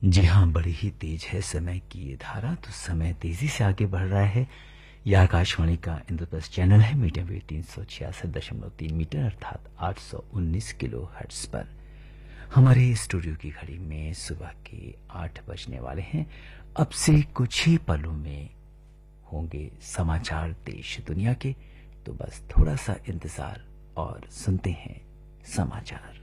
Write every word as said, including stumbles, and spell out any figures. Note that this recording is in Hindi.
जी हाँ, बड़ी ही तेज है समय की ये धारा, तो समय तेजी से आगे बढ़ रहा है। यह आकाशवाणी का इंद्रप्रस्थ चैनल है, मीडियम वेव तीन सौ छियासठ दशमलव तीन मीटर अर्थात आठ सौ उन्नीस किलो हर्ट्ज पर। हमारे स्टूडियो की घड़ी में सुबह के आठ बजने वाले हैं। अब से कुछ ही पलों में होंगे समाचार देश दुनिया के, तो बस थोड़ा सा इंतजार और सुनते हैं समाचार।